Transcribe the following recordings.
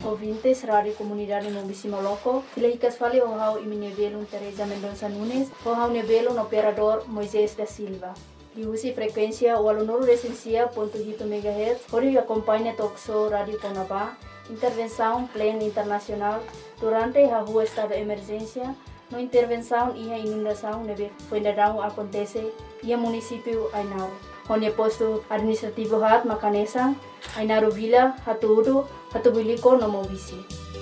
ouvintes, Rádio Comunidade Mobisi Moloco. Filahicas fali o hau iminebelo Teresa Mendonça Nunes, o hau nebelo no operador Moisés da Silva. Diusi frequência 89.1 MHz, onde acompanha Toxo Rádio Conabá, intervenção plena internacional durante a rua estado de emergência, no intervenção e a inundação neve fuendarão acontece e a município Ainaro. Onde posto administrativo hat Macanesa, Ainaro Vila, Hatuudo, Hatubiliko no Mobisi.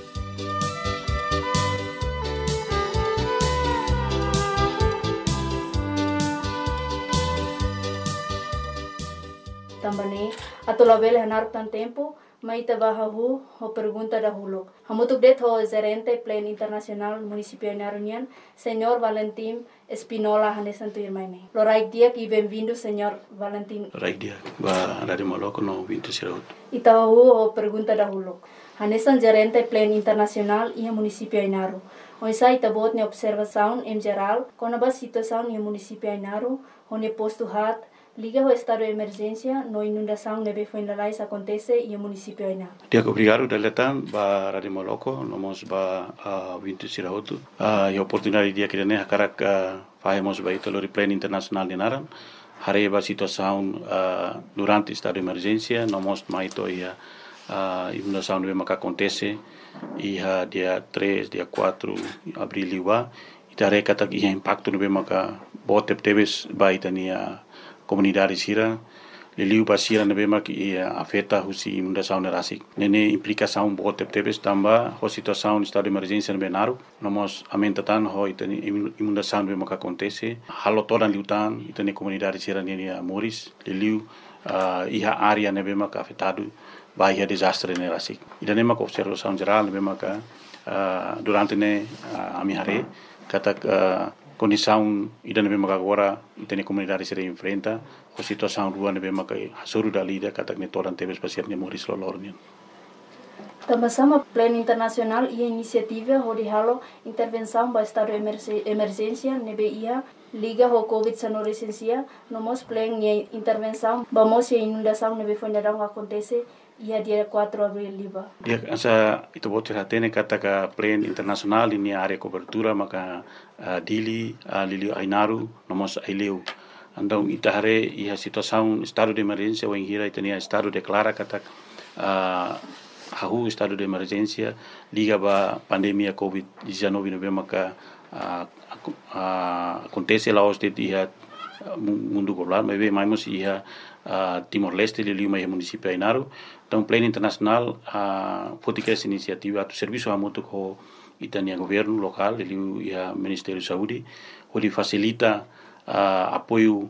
Também atolabel hanar tan tempo, maita bahahu ho pergunta dahulu. Hamutuk det ho gerente plan internacional municipio Ainarunian, Senhor Valentim Espinola Hanesanto Irmaine. Loraik dia e bem-vindo, Senhor Valentim. Loraik dia, ba Rádio Moloco no 20 Itahu ho pergunta dahulu. Hanesan gerente plan internacional e municipio Ainaru. Oisa itabot ne observação em geral, com a situação no municipio Ainaru, onde posto hat liga o estado de emergência, no inundação neve fuendalais acontece e o município Aina. Dia obrigado deletan ba Rádio Moloco, nomos ba 20 sirahotu. E oportunidade dia que ne hakarak fazemos ba ito lori plan internacional de naran. Hare ba situação durante estado de emergência, nomos maito ia inundação neve maka acontece e dia 3, dia 4 abril liwa. Itare kata ia impacto neve maka botep teves ba itania comunidade sira liliu basira nebe mak afeta husi inundação nerasik nene implicação bote tebes tamba ho situação estado de emergência nebe naru nomos amentatan ho itani inundação nebe mak acontece halo todan liutan itani comunidade sira nene moris liliu iha área nebe mak afetado bahia desastre nerasik idane mak observação geral nebe mak durante ne amihare kata condição ida nebe maka agora itene comunidade se enfrenta a situação rua nebe maka hasuru dalida kata ne toran tebes pasir ne moris lolornian. Também plano internacional e iniciativa onde halo intervenção para estado de emergência nebe ia liga ho COVID-19 licencia nomos plano e intervenção vamos e inundação nebe fuendarão acontece ia dia 4 abril liba. Dia asa itu botir hatene kata ka plan internasional ini area cobertura maka dili lili Ainaru nomos aileu. Andong itahare ia situação estado de emergência ou ingira itania estado declara kata hahu estado de emergência liga ba pandemia COVID-19 nebe maka acontece lá os dia mundo global mas mais ia Timor-Leste liliu mai município Ainaru. Então plano internacional fotica essa iniciativa do serviço a moto com itania governo local liliu ia Ministério de Saúde onde facilita apoio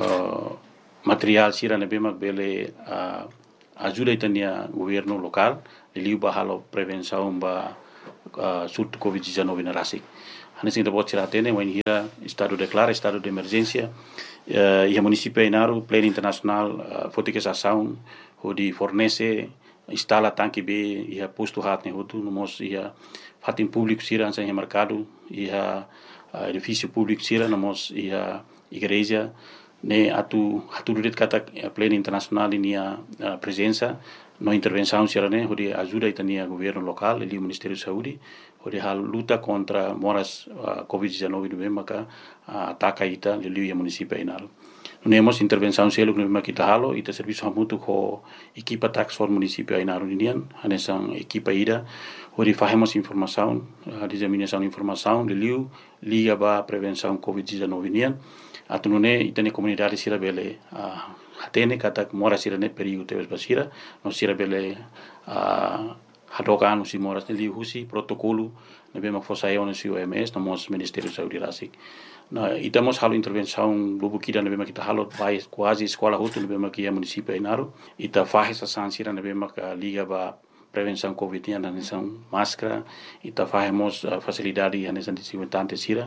material sira nebe mak bele ajuda itania governo local liliu bahalo prevenção ba surto COVID-19 na rasik. Hanesin da bot siratene wen hira estado declara estado de emergência e a município Ainaru plano internacional fotica essa ação onde fornece instala tanque B e a posto hat ne hotu nomos ia fatin público sira em mercado e a edifício público sira nomos ia igreja ne atu duret kata plano internacional inia presença no intervenção sira ne onde ajuda itania governo local e o Ministério de Saúde onde a luta contra moras COVID-19 no maka ataca ita liliu e município Ainaru. Nemos intervenção selo no makita halo ita serviço hamutu ko equipa tax for município Ainaru indian hanesan equipa ida onde fazemos informação disseminação de informação liliu liga ba prevenção COVID-19 indian atunune itane comunidade sira bele hatene kata mora sira ne perigo tebes basira no sira bele hadokan si moras ne liu husi protocolo nebe mak fosayon si OMS nomos Ministério de Saúde rasik. Na itamos halo intervenção lubu kida nebe mak kita halo vai quase escola hutu nebe mak ia município Ainaru ita faz essa sansira nebe mak liga ba prevenção COVID na nação máscara ita fazemos facilidade na nação desinfetante sira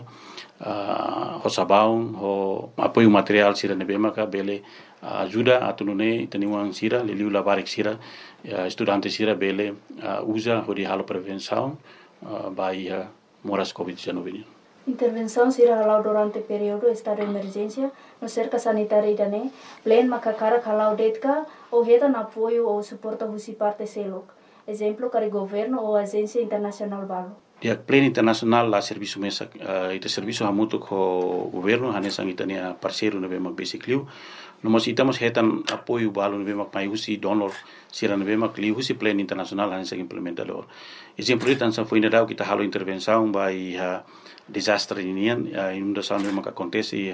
ho sabão ho apoio material sira nebe mak bele ajuda atunune itaniwang sira liliu labarik sira estudante sira bele usa ho di halo prevenção bahia moras COVID-19. Intervenção será halau durante período estado de emergência no cerca sanitária idane plan makakara halau detka ou reta na apoio ou suporta husi parte selok exemplo para governo ou agência internacional balo. Ya pleno internasional la serviço mesa ita serviço hamutu ko governo hanesang itania parceiro na bemak basic liu nomos itamos hetan apoio balo na bemak mai husi donor sira na bemak liu husi pleno internasional hanesang implementador exemplo itan sa foi nadau kita halo intervenção by desastre inian inundação na bemak acontece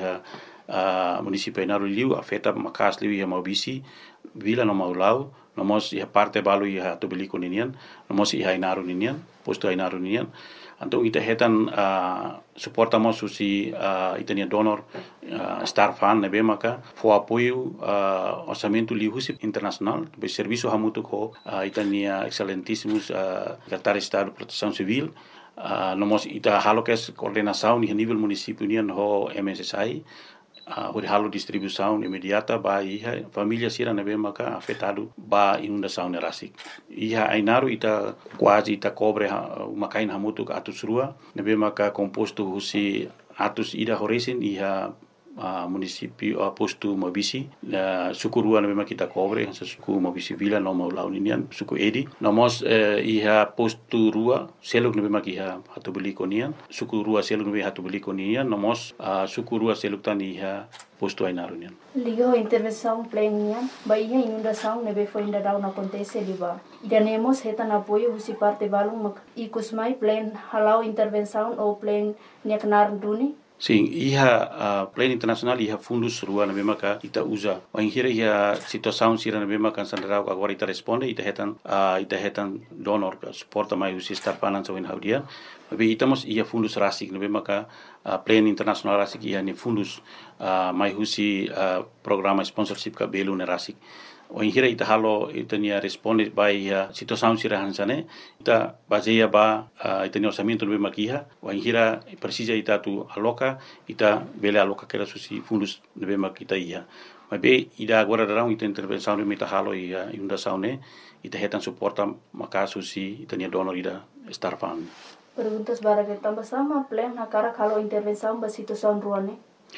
município Inaru liu afeta makas liu ia maubisi vila no maulau nomos ia parte balo ia tobeliko ninian nomos ia Inaru ninian posto Inaru ninian então ita hetan suportamos susi itania donor star fan nebe maka fo apoio orçamento liusi internacional be serviço hamutu ko itania excelentíssimos secretário de estado de proteção civil nomos ita halokes coordenação ni nível município nian ho MSSI hori halo distribuição imediata ba iha família sira nebe maka afetado ba inundação nerasik iha Inaru ita quase ita cobre makain hamutu atusrua nebe maka composto husi atus ida horesin iha município posto Mabisi suku rua nebe maka kita cobre suku Mabisi vila no mau linian suku edi nomos iha posto rua seluk nebe maka iha hatubeli konian suku rua seluk nebe hatubeli konian nomos suku rua seluk tan iha posto Inaru nian ligo intervenção plena baia inundação nebe foi ainda não acontece liba idanemos hetan apoio husi parte balung ikusmai plan halau intervenção ou plan neknar duni. Sim, iha pleno internacional iha fundus rua na bemaka ita usa. Wanghira iha situação sira na bemaka sandarau agora ita responde ita hetan donor suporta mai usi star finance win haudia. Tapi itamos iha fundus rasik na bemaka pleno internacional rasik iha ni fundus mai usi programa sponsorship ka belu na rasik. Wanghira ita halo ita nia responde by situação sira hansane ita baseia ba ita ni orçamento no bemakiha wanghira precisa ita tu aloca ita bele aloca kera susi fundus no bemakita ia mas be ida agora darão ita intervenção no meta halo ia inundação ne ita hetan suporta maka susi ita nia donor ida star fund. Perguntas bara que tambah sama plan na cara kalau intervenção ba situação ruane.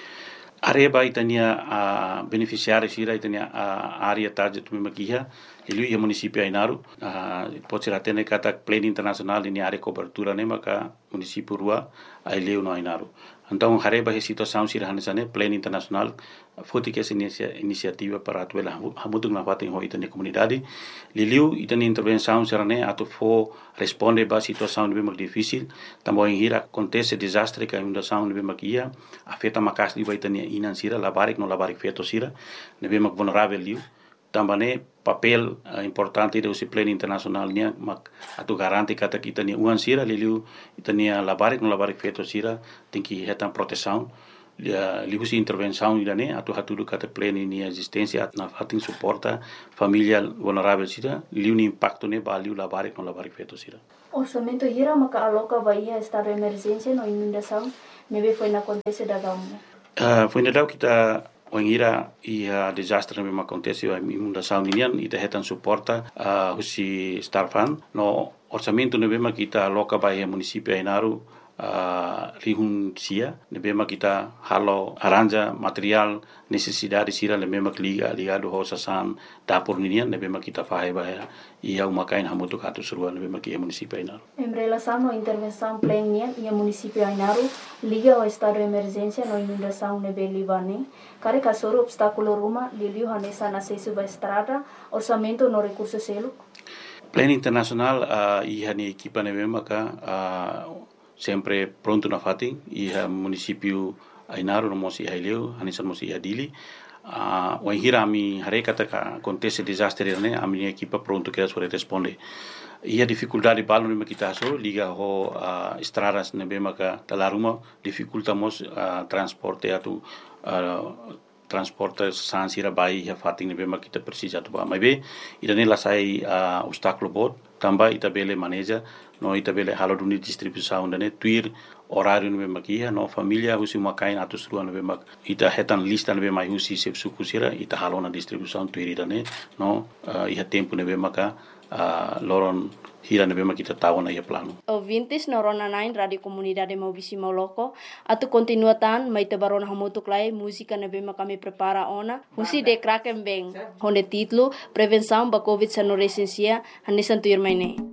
Areba itania beneficiário sira itania área target tumimakiha ilu ia município Inaru pode ser até kata pleno internacional ini área cobertura ne maka município rua aileu no Inaru então areba he situação sira hanesane pleno internacional foti que essa iniciativa para atuela hamutuk na fatin ho itania comunidade liliu itania intervenção sira ne atu fo responde ba situação de bem difícil também hira acontece desastre que inundação de bem makia afeta makas di itania inan sira labarik no labarik feto sira ne bem vulnerável liu também papel importante do pleno internacional nia mak atu garanti kata kita ni uan sira liliu itania labarik no labarik feto sira tem que hetan proteção lihusi intervenção idane atu hatudu kata pleno ni existência na fatin suporta família vulnerável sira liu ni impacto ne value labarik no labarik feto sira orçamento hira maka aloca baia estado de emergência no inundação nebe foi na acontece da gamu foi na dau kita wangira ia desastre na acontece a inundação inian ita hetan suporta husi star fund no orçamento nebe kita aloca baia município Inaru rihun sia nebe kita halo aranja material necessidade sira nebe ligado ho sasan dapur ninian nebe kita fahe baia ia umakain hamutu katu surua nebe ia município Inaru em relação à intervenção plena ia município Inaru liga ao estado de emergência no inundação nebe libane care kasoro obstáculo ruma liliu hanesa na acesso ba estrada orçamento no recurso selo pleno internacional ia ni equipa nebe sempre pronto na fatin iha município Inaru no mosi haileu hanisan mosi adili wanghira ami harekata ka acontece desastre ne ami equipa pronto que sore responde ia dificuldade balo ne kita so liga ho estradas ne bemaka talaruma dificultamos transporte atu transporte sansira bai ya fatin ne bemaka kita precisa tu ba mai ida ne la sai obstáculo bot tamba ita bele maneja no ita bele halo duni distribuição dane tuir horário no bemakia no família husi makain atus rua no bemak ita hetan lista no bemai husi sep suku sira ita halo na distribuição tuir dane no iha tempo no bemaka loron hira na bema kita tahu na ia plano. Ouvintes na Rona 9 Radio Comunidade Maubisi Mauloko, atu continuatan mai te barona hamutuk lai música na bema kami prepara ona, husi de kraken beng, honde titlo prevenção ba COVID-19 hanesan tuir mai ne.